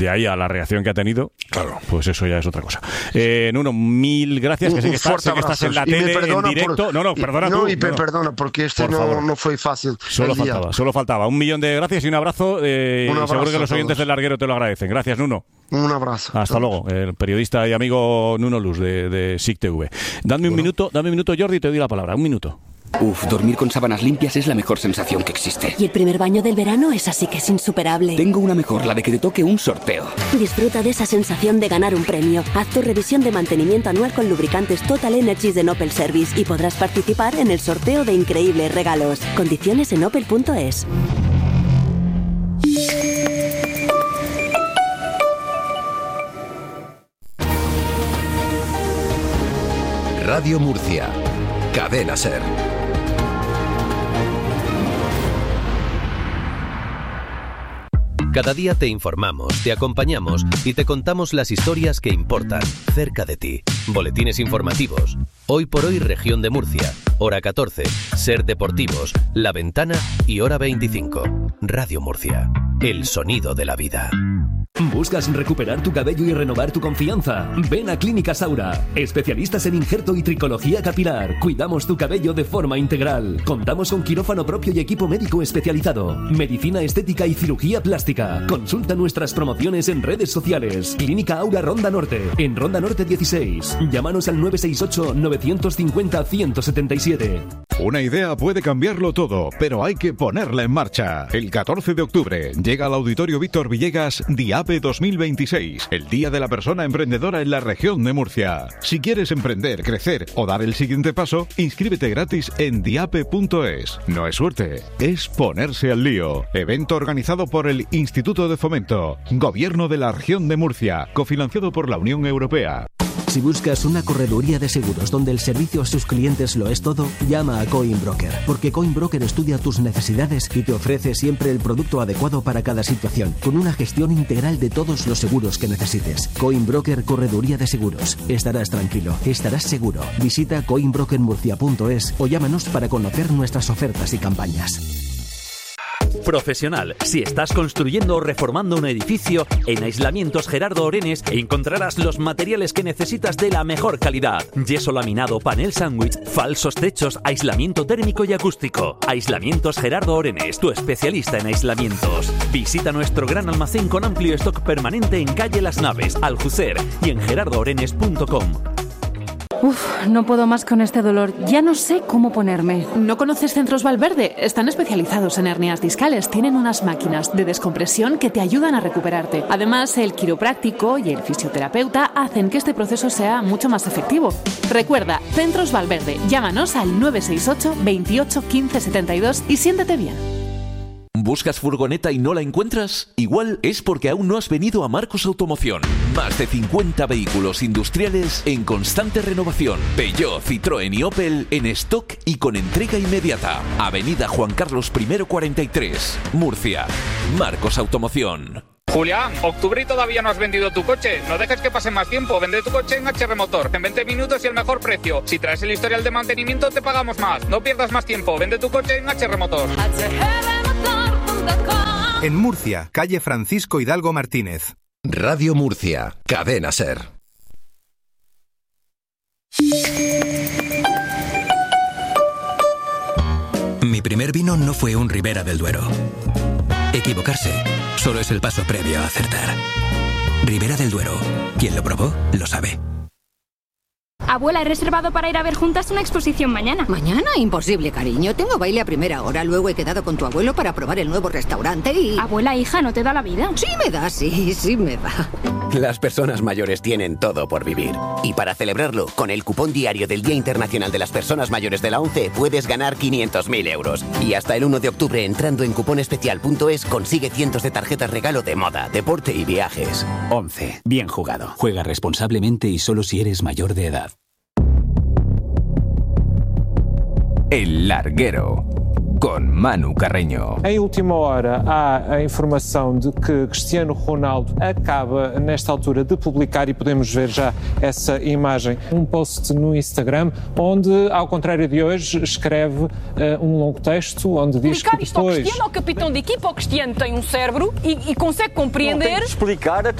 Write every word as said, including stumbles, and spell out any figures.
De ahí a la reacción que ha tenido, claro, pues eso ya es otra cosa. Eh, Nuno, mil gracias, que sé que, estás, sé que estás en la tele, en directo. Por, no, no, perdona no, tú. Y no, no, perdona, porque este por no, no fue fácil. Solo faltaba, día. solo faltaba. Un millón de gracias y un abrazo. Eh, un abrazo y seguro que los oyentes del Larguero te lo agradecen. Gracias, Nuno. Un abrazo. Hasta luego. El periodista y amigo Nuno Luz de, de S I C T V. Dame un bueno. minuto, dame un minuto, Jordi, te doy la palabra. Un minuto. Uf, dormir con sábanas limpias es la mejor sensación que existe. Y el primer baño del verano es así que es insuperable. Tengo una mejor, la de que te toque un sorteo. Disfruta de esa sensación de ganar un premio. Haz tu revisión de mantenimiento anual con lubricantes Total Energies de Opel Service y podrás participar en el sorteo de increíbles regalos. Condiciones en opel punto es. Radio Murcia. Cadena SER. Cada día te informamos, te acompañamos y te contamos las historias que importan cerca de ti. Boletines informativos. Hoy por hoy, Región de Murcia. Hora catorce. SER Deportivos. La Ventana y hora veinticinco. Radio Murcia. El sonido de la vida. ¿Buscas recuperar tu cabello y renovar tu confianza? Ven a Clínica Saura. Especialistas en injerto y tricología capilar. Cuidamos tu cabello de forma integral. Contamos con quirófano propio y equipo médico especializado. Medicina estética y cirugía plástica. Consulta nuestras promociones en redes sociales. Clínica Aura Ronda Norte. En Ronda Norte dieciséis. Llámanos al nueve seis ocho, nueve cinco cero, uno siete siete. Una idea puede cambiarlo todo, pero hay que ponerla en marcha. El catorce de octubre llega al Auditorio Víctor Villegas DIAPE dos mil veintiséis, el Día de la Persona Emprendedora en la región de Murcia. Si quieres emprender, crecer o dar el siguiente paso, inscríbete gratis en diape punto es. No es suerte, es ponerse al lío. Evento organizado por el Instituto de Fomento, Gobierno de la Región de Murcia, cofinanciado por la Unión Europea. Si buscas una correduría de seguros donde el servicio a sus clientes lo es todo, llama a Coinbroker, porque Coinbroker estudia tus necesidades y te ofrece siempre el producto adecuado para cada situación, con una gestión integral de todos los seguros que necesites. Coinbroker Correduría de Seguros. Estarás tranquilo, estarás seguro. Visita coinbroker murcia punto es o llámanos para conocer nuestras ofertas y campañas. Profesional. Si estás construyendo o reformando un edificio, en Aislamientos Gerardo Orenes encontrarás los materiales que necesitas de la mejor calidad. Yeso laminado, panel sándwich, falsos techos, aislamiento térmico y acústico. Aislamientos Gerardo Orenes, tu especialista en aislamientos. Visita nuestro gran almacén con amplio stock permanente en calle Las Naves, Aljucer y en gerardo orenes punto com. Uf, no puedo más con este dolor. Ya no sé cómo ponerme. ¿No conoces Centros Valverde? Están especializados en hernias discales. Tienen unas máquinas de descompresión que te ayudan a recuperarte. Además, el quiropráctico y el fisioterapeuta hacen que este proceso sea mucho más efectivo. Recuerda, Centros Valverde. Llámanos al nueve seis ocho, veintiocho, quince setenta y dos y siéntete bien. ¿Buscas furgoneta y no la encuentras? Igual es porque aún no has venido a Marcos Automoción. Más de cincuenta vehículos industriales en constante renovación. Peugeot, Citroën y Opel en stock y con entrega inmediata. Avenida Juan Carlos primero cuarenta y tres, Murcia. Marcos Automoción. Julián, octubre y todavía no has vendido tu coche. No dejes que pase más tiempo. Vende tu coche en H R Motor. En veinte minutos y el mejor precio. Si traes el historial de mantenimiento te pagamos más. No pierdas más tiempo. Vende tu coche en H R Motor. En Murcia, calle Francisco Hidalgo Martínez. Radio Murcia, Cadena SER. Mi primer vino no fue un Ribera del Duero. Equivocarse solo es el paso previo a acertar. Ribera del Duero. Quien lo probó, lo sabe. Abuela, he reservado para ir a ver juntas una exposición mañana. ¿Mañana? Imposible, cariño. Tengo baile a primera hora. Luego he quedado con tu abuelo para probar el nuevo restaurante y... Abuela, hija, ¿no te da la vida? Sí me da, sí, sí me da. Las personas mayores tienen todo por vivir. Y para celebrarlo, con el cupón diario del Día Internacional de las Personas Mayores de la ONCE puedes ganar quinientos mil euros. Y hasta el uno de octubre, entrando en cuponespecial punto es, consigue cientos de tarjetas regalo de moda, deporte y viajes. ONCE. Bien jugado. Juega responsablemente y solo si eres mayor de edad. El Larguero. con Manu Carreño. Em última hora há a informação de que Cristiano Ronaldo acaba nesta altura de publicar, e podemos ver já essa imagem, um post no Instagram onde, ao contrário de hoje, escreve uh, um longo texto onde diz que depois... Cristiano, o capitão de equipa, o Cristiano tem um cérebro e, e consegue compreender... Não tem que explicar...